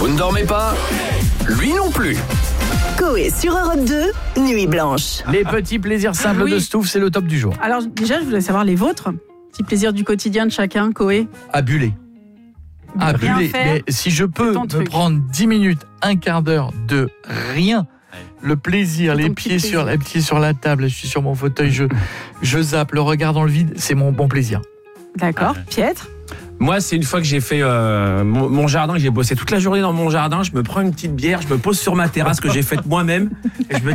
Vous ne dormez pas? Lui non plus. Coé sur Europe 2, Nuit Blanche. Les petits plaisirs simples de Stouff, c'est le top du jour. Alors déjà, je voulais savoir les vôtres. Petit plaisir du quotidien de chacun, Coé. À buller. À Rien buller. faire, Mais si je peux ton me truc. prendre 10 minutes, un quart d'heure de rien, le plaisir, C'est ton les petit pieds sur la table, je suis sur mon fauteuil, je zappe, le regard dans le vide, c'est mon bon plaisir. D'accord. Pietre? Moi, c'est une fois que j'ai fait mon jardin, que j'ai bossé toute la journée dans mon jardin, je me prends une petite bière, je me pose sur ma terrasse que j'ai faite moi-même et je me